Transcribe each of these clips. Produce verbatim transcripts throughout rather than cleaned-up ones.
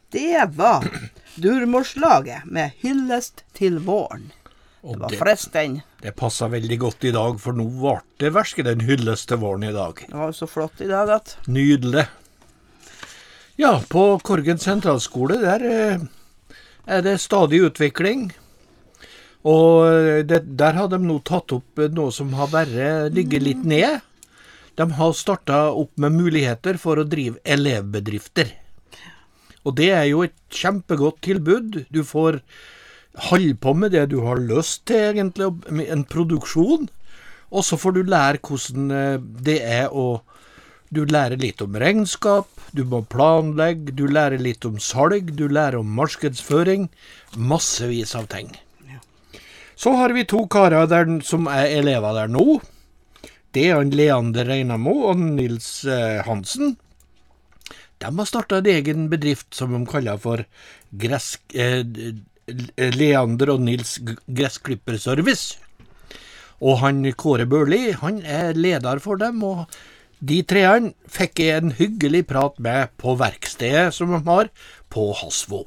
Det var Durmorslaget med hyllest til våren. Det var forresten. Det passet veldig godt i dag, for nå var det virkelig en hyllest til våren i dag. Det var jo så flott i dag at... Nydelig. Ja, på Korgen sentralskole der er det stadig utvikling. Og det, der har de nå tatt opp noe som har bare ligget litt ned. De har startet opp med muligheter for å drive elevbedrifter. Og det er jo et kjempegodt tilbud. Du får holde på med det du har lyst til, egentlig, en produksjon. Og så får du lære hvordan det er å... Du lærer litt om regnskap, du må planlegge, du lærer litt om salg, du lærer om markedsføring, massevis av ting. Så har vi to karer der, som er elever der nå. Det er Leander Reinamo og Nils eh, Hansen. De har startet en egen bedrift som de kaller for gress, eh, Leander og Nils Gressklipperservice. Og han Kåre Børli, han er leder for dem, og de treene fikk jeg en hyggelig prat med på verkstedet som de har på Hasvo.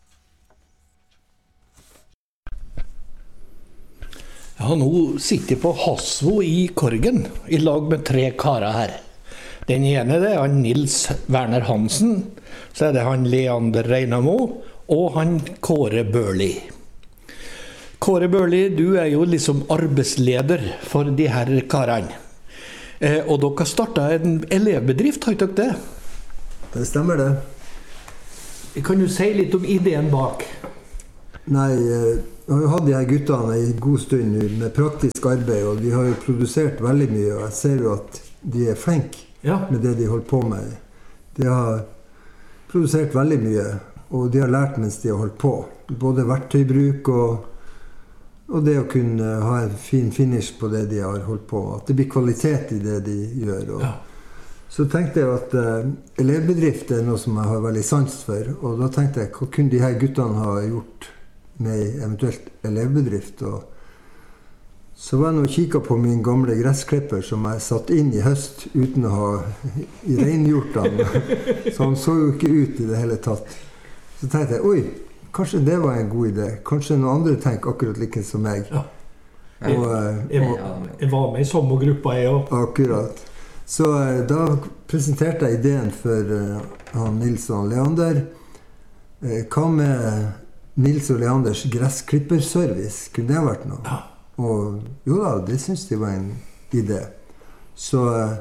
Ja, nå sitter jeg på Hasvo i Korgen, i lag med tre karer her. Den ene det er han Nils Werner Hansen, så er det han Leander Reinamo, og han Kåre Børli. Kåre Børli, du er jo liksom arbeidsleder for de her karene. Eh, og dere har startet en elevbedrift, har ikke dere det? Det stemmer det. Kan du si litt om ideen bak? Nei, jeg har jo hatt de her guttene en god stund med praktisk arbeid, og de har jo produsert veldig mye, og jeg ser jo at de er flinke ja. med det de holder på med. De har produsert veldig mye, og de har lært mens de har holdt på. Både verktøybruk og Og det å kunne ha en fin finish på det de har holdt på. At det blir kvalitet i det de gjør. Og ja. Så tenkte jeg at uh, elevbedrift er noe som jeg har veldig sans for. Og da tenkte jeg, hva kunne de her guttene ha gjort med eventuelt elevbedrift? Og så var jeg nå og kikket på min gamle gressklipper som jeg satt inn i høst uten å ha rengjort den. Så han så jo ikke ut i det hele tatt. Så tenkte jeg, oi, kanskje det var en god idé. Kanskje noen andre tenker akkurat like som meg. Ja. Jeg, og, jeg, var, jeg var med i samme gruppa, jeg også. Akkurat. Så da presenterte jeg ideen for uh, han Nils og Leander. Uh, hva med Nils og Leanders gressklipperservice? Kunne det vært noe? Ja. Og jo da, det synes de var en idé. Så uh,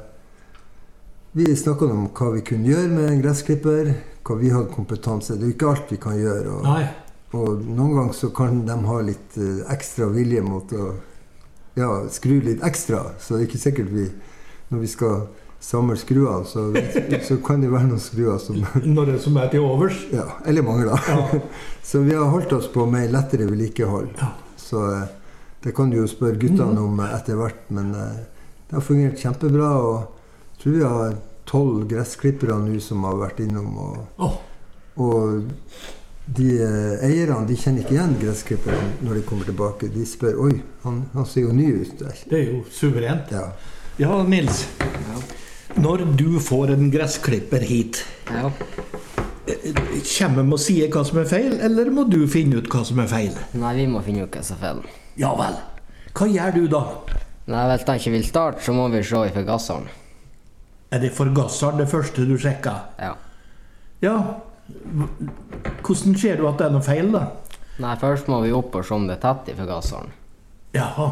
vi snakket om hva vi kunne gjøre med en gressklipper, hva vi hadde kompetanse. Det er jo ikke alt vi kan gjøre. Og, Nei. og noen ganger så kan de ha litt uh, ekstra vilje mot å ja, skru litt ekstra. Så det er ikke sikkert vi, når vi skal samle skruer, så, så kan det være noen skruer som... Når det som er til overs? Ja, eller mangler. Ja. Så vi har holdt oss på med lettere vedlikehold. Ja. Så uh, det kan du jo spørre guttene mm. om etter hvert, men uh, det har fungert kjempebra, og jeg tror vi har tolv gressklippere nå som har vært innom, og, oh. og de eh, eierne, de kjenner ikke igjen gressklipperen når de kommer tilbake. De spør, oi, han, han ser jo ny ut der. Det er jo suverent. Ja, ja Nils. Ja. Når du får en gressklipper hit, Ja. kommer de og sier hva som er feil, eller må du finne ut hva som er feil? Nei, vi må finne ut hva som er feil. Ja vel. Hva gjør du da? Nei, hvis den ikke vil starte, så må vi se i forgasseren. Er det forgasseren det første du sjekker? Ja. Ja. Hvordan ser du at det er noe feil da? Nei, først må vi opp og se om det er tett i forgasseren. Jaha.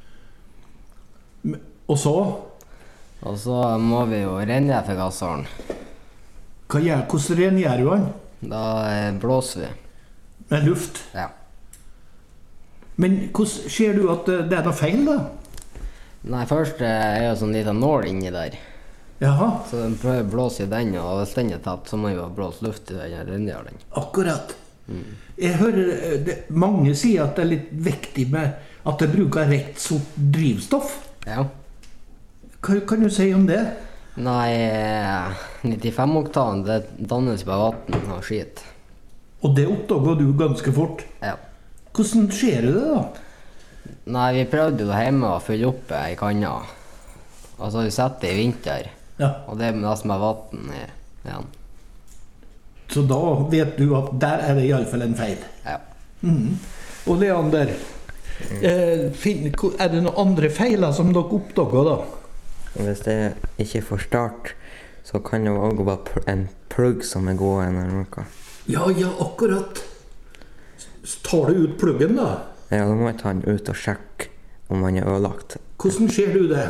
Og så? Og så må vi jo rengjøre forgasseren. Hva gjør, hvordan rengjør du den? Da eh, blåser vi. Med luft? Ja. Men hvordan ser du at det, det er noe feil da? Nei, først eh, er jo sånn liten nål inni der. Jaha. Så den prøver å blåse i den, og hvis den er tatt, så må vi jo blåse luft i den og rengjøre den. Akkurat. Mm. Jeg hører det, mange sier at det er litt viktig med at det bruker rett sort drivstoff. Ja. Hva kan du si om det? Nei, eh, nittifem oktan, det dannes på vatten og skit. Og det oppdager du ganske fort. Ja. Hvordan ser du det da? Nei, vi prøvde jo hjemme å fylle opp i kanna. Og så har vi sett det i vinter. Ja. Og det er nesten med vatten i igjen. Så Så da vet du at der er det i alle fall en feil. Ja. Mm. Og Leander, eh, fin, er det noen andre feiler som dere oppdager da? Hvis det ikke får start, så kan det også være en plugg som er gående eller noe. Ja, ja, akkurat. Tar du ut pluggen da? Ja, da må jeg ta den ut og sjekke om den er ødelagt. Hvordan ser du det?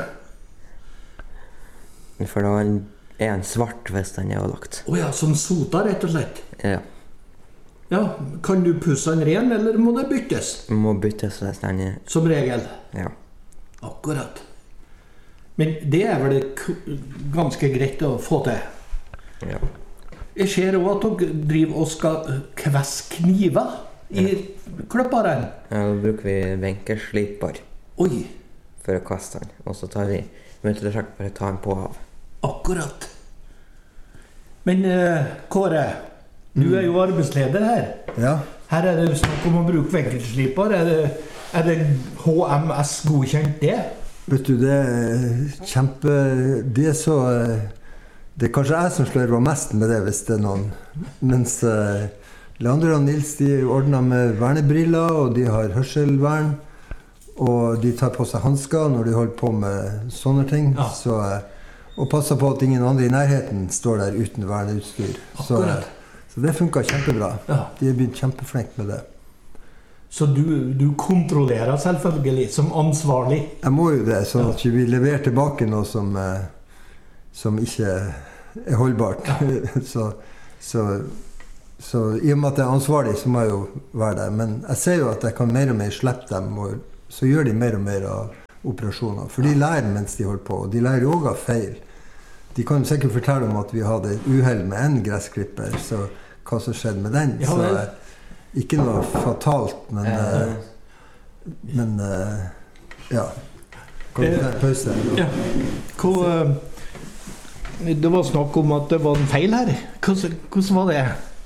For da er den svart hvis den er ødelagt. Åja, som sota rett og slett. Ja. Ja, kan du pusse den ren, eller må det byttes? Den må byttes hvis den er... Som regel. Ja. Akkurat. Men det er vel ganske greit å få til. Ja. Jeg ser også at dere driver og skal kvesse kniver i kløpperen. Ja, da bruker vi venkelsliper Oi, for å kaste den. Og så tar vi møteløsjekk for å ta den på av. akkurat. Men eh, Kåre, du er jo arbeidsleder her. Ja. Her er det snakk om å bruke venkelsliper. Er det, er det H M S godkjent det? Vet du, det er kjempe... Det er så... Det er kanskje jeg som slørver mest med det, hvis det er noen. Mens uh, Leander og Nils, de er ordnet med vernebriller, og de har hørselvern. Og de tar på seg handsker når de holder på med sånne ting. Ja. Så, uh, og passer på at ingen andre i nærheten står der uten verneutstyr. Så, Akkurat. uh, så det funker kjempebra. Ja. De er blitt kjempeflink med det. Så du, du kontrollerer selvfølgelig som ansvarlig. Jeg må jo det, sånn at vi leverer tilbake noe som, uh, som ikke er holdbart. Ja. så, så, så i og med at jeg er ansvarlig, så må jeg jo være der. Men jeg ser jo at jeg kan mer og mer slippe dem, og så gjør de mer og mer av operasjoner. For de lærer mens de holder på, og de lærer jo også av feil. De kan sikkert fortelle om at vi hadde et uheld med en gressklipper, så hva som skjedde med den. Ja, vel. Så, ikke noe fatalt, men... Uh, men uh, ja. Kan vi ta en pause? Ja. Hva, eh, det var snakk om at det var en feil her. Hvordan, hvordan var det?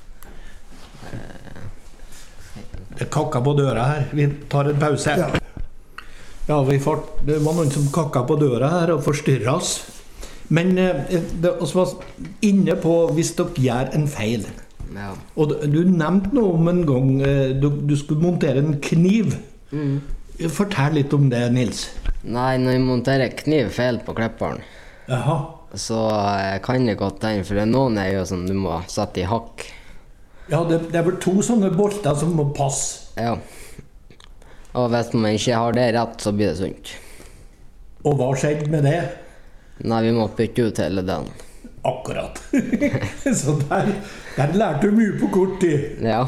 Det kakka på døra her. Vi tar en pause. Ja. Ja, vi får, det var noen som kakka på døra her og forstyrret oss. Men eh, det vi var inne på hvis dere gjør en feil. Ja. Og du nevnte noe om en gang eh, du, du skulle montere en kniv. Mm. Fortell litt om det, Nils. Nei, når vi monterer kniv feil på klipperen, Jaha. så eh, kan det godt hende, for noen er jo som du må sette i hakk. Ja, det, det er vel to sånne bolter som må passe. Ja. Og hvis man ikke har det rett, så blir det sunt. Og hva skjedde med det? Nei, vi må bytte ut hele den. Akkurat. Så der, der lærte du mye på kort tid. Ja.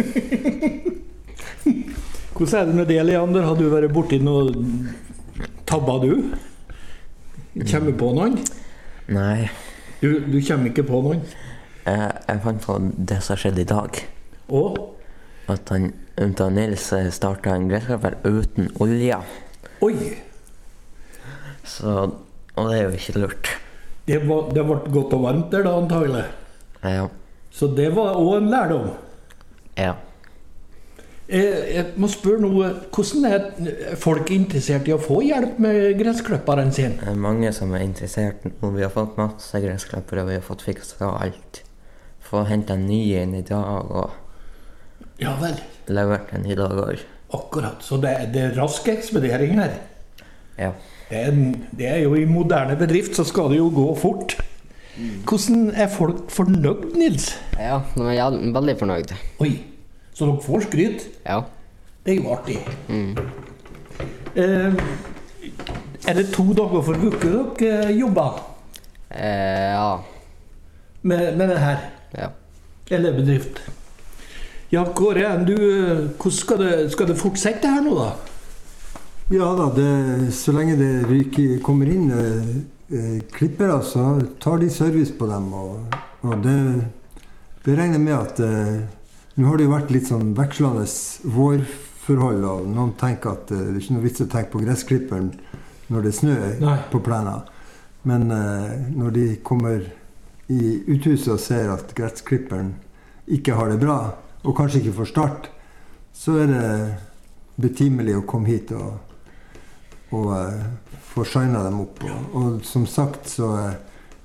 Hvordan er det med det, Leander? Har du vært borti noe tabba du? Kommer på noen? Nei, Du, du kommer ikke på noen? jeg, jeg fant på det som skjedde i dag. Og? At han, da Nils startet en gressklipper uten olje. Oi! Så, og det er jo ikke lurt. Det, var, det ble godt og varmt der da, antagelig. Ja. Så det var også en lærdom. Ja. Jeg, jeg må spørre noe, hvordan er folk interessert i å få hjelp med gressklipperen sin? Det er mange som er interessert, og vi har fått masse gressklipper, og vi har fått fikset alt. Få hentet nye inn i dag, og Ja vel, levert den i dag også. akkurat. Så det, det er rask ekspedering her. Ja. Det er, en- det er jo i moderne bedrift, så skal det jo gå fort. Hvordan er folk fornøyd, Nils? Ja, de er jævlig- veldig fornøyd. Oi, så dere får skryt. Ja. Det er jo artig. Mm. Eh, er det to dager for uke dere jobber Eh, ja. med, med det her? Ja. Elevbedrift. Ja, Kåre, du, hvordan skal det, skal det fortsette her nå da? Ja da, det, så lenge det ryker, kommer inn eh, eh, klippere, så tar de service på dem. Og, og det, det regner med at eh, nå har det jo vært litt sånn vekslende vårforhold, og noen tenker at eh, det er ikke noe vits å tenke på gressklipperen når det er snø Nei. på plenen. Men eh, når de kommer i uthuset og ser at gressklipperen ikke har det bra, og kanskje ikke får start, så er det betimelig å komme hit og og uh, få shina dem opp. Og, og som sagt, så uh,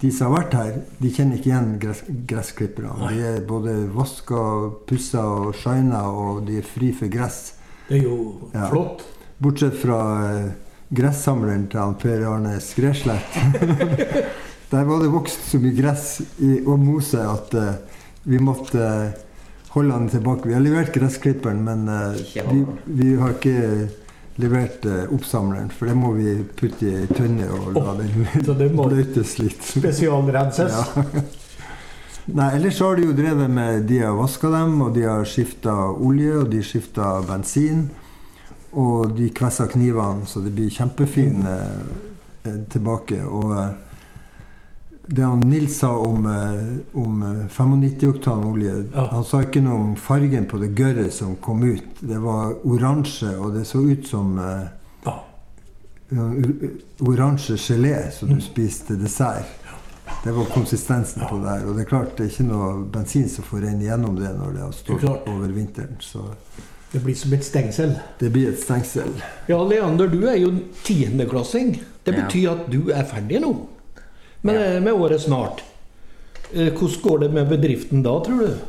de som har vært her, de kjenner ikke igjen gress, gressklipperne. De er både vaska, pussa og shina, og de er fri for gress. Det er jo Ja. flott. Bortsett fra eh, gressamleren til han Per Arne Skreslett. Der var det vokst så mye gress i, og mose at eh, vi måtte eh, holde han tilbake. Vi har levert gressklipperen, men eh, vi, vi har ikke levert eh, oppsamleren, for det må vi putte i tønne og la den Så det må bløtes litt. spesialrenses. Ja. Nei, ellers har de jo drevet med, de har vasket dem, og de har skiftet olje, og de har skiftet bensin, og de kvesser knivene, så det blir kjempefin eh, tilbake. Og eh, det han Nils sa om, eh, om nittifem oktan olje, Ja. han sa ikke noe om fargen på det gørret som kom ut. Det var oransje, og det så ut som eh, Ja. oransje gelé som du spiste dessert. Det var konsistensen på det her, og det er klart det er ikke noe bensin som får renne gjennom det når det har stått klart. over vinteren, så Det blir som et stengsel. det blir et stengsel. Ja, Leander, du er jo tiendeklassing. Det Ja. betyr at du er ferdig nå. Men Ja. med året snart. Eh, Hvordan går det med bedriften da, tror du?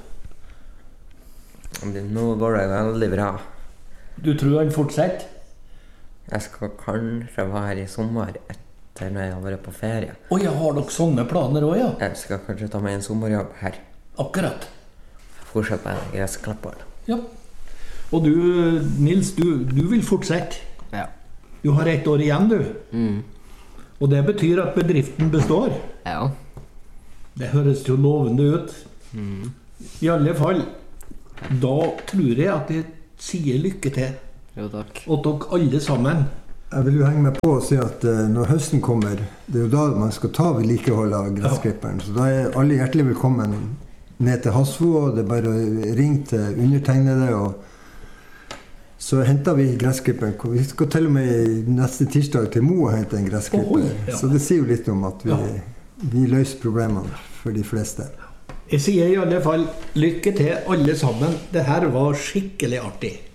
Men Nå går det veldig bra. Du tror han fortsetter? Jeg skal kanskje være her i sommer etter når jeg har vært på ferie. Å ja, har dere sånne planer òg, ja? Jeg skal kanskje ta meg en sommerjobb her. Akkurat. Fortsette med gressklipper. Ja. Og du, Nils, du, du vil fortsette. Ja. Du har ett år igjen, du. Mm. Og det betyr at bedriften består. Ja. Det høres jo lovende ut. Mm. I alle fall, da tror jeg at jeg sier lykke til. Jo, takk. Og dere alle sammen. Jeg vil jo henge meg på og si at eh, når høsten kommer, det er jo da man skal ta vedlikehold av gressklipperen. Så da er alle hjertelig velkommen ned til Hasvo, og det er bare å ringe til undertegnede. Og så henter vi gressklipperen. Vi skal til og med neste tirsdag til Mo og hente en gressklipper. Ohoi, ja. Så det sier jo litt om at vi, Ja. vi løser problemene for de fleste. Jeg sier i alle fall lykke til alle sammen. Det her var skikkelig artig.